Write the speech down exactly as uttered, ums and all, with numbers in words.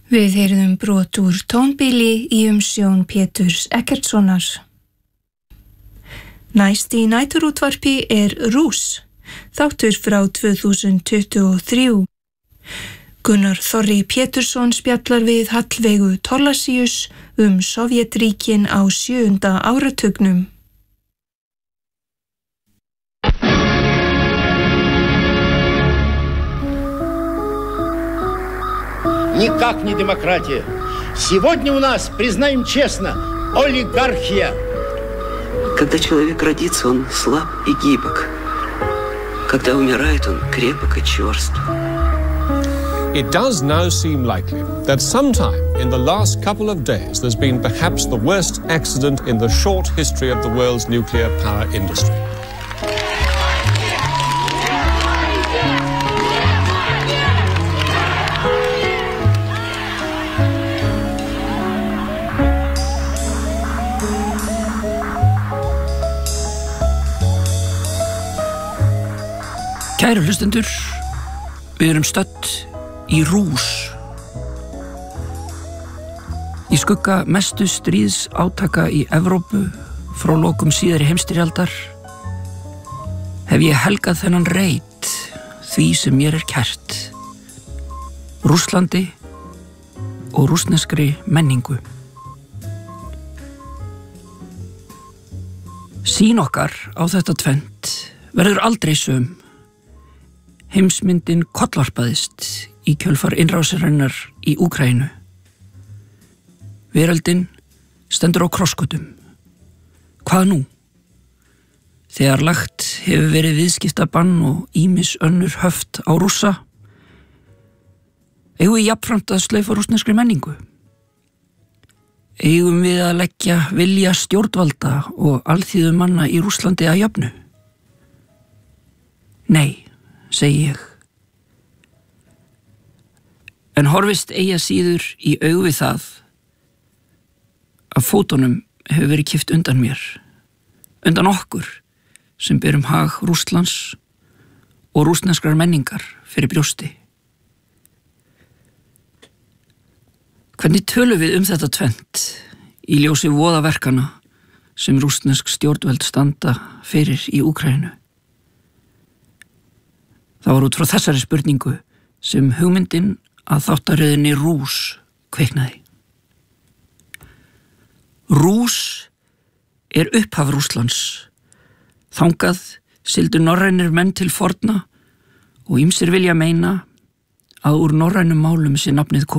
Við heyrðum brot úr tónbili í umsjón Péturs Eggertssonar. Næst í næturútvarpi er Rúss, þáttur frá tvö þúsund tuttugu og þrjú. Gunnar Þorri Pétursson spjallar við Hallveigu Thorlacius um Sovétríkin á sjöunda áratugnum. Никак не демократия. Сегодня у нас, признаем честно, олигархия. Когда человек родится, он слаб и гибок. Когда умирает, он крепок и черств. It does now seem likely that sometime in the last couple of days there's been perhaps the worst accident in the short history of the world's nuclear power industry. Kæru hlustendur, við erum stödd í Rúss. Í skugga mestu stríðsátaka í Evrópu frá lokum síðari heimsstyrjaldar hef ég helgað þennan reit því sem mér er kært, Rússlandi og rússneskri menningu. Sýn okkar á þetta tvennt verður aldrei söm. Heimsmyndin kollvarpaðist í kjölfar innrásarinnar í Úkraínu. Veröldin stendur á krossgötum. Hvað nú? Þegar lagt hefur verið viðskiptabann og ýmis önnur höft á Rússa, eigum við jafnframt að slaufa rússneskri menningu. Eigum við að leggja vilja stjórnvalda og alþýðumanna í Rússlandi að jöfnu? Nei, segi ég. En horfist eigi að síður í augu við það að fótunum hefur verið kippt undan mér, undan okkur sem berum hag Rússlands og rússneskrar menningar fyrir brjósti. Hvernig tölum við um þetta tvennt í ljósi voðaverkana sem rússnesk stjórnvöld standa fyrir í Úkraínu? Það var út frá þessari spurningu sem hugmyndin að þáttaröðinni Rúss kviknaði. Rúss er upphaf Rússlands. Þangað sigldu norrænir menn til forna og ýmsir vilja meina að úr norrænum málum sé nafnið komið.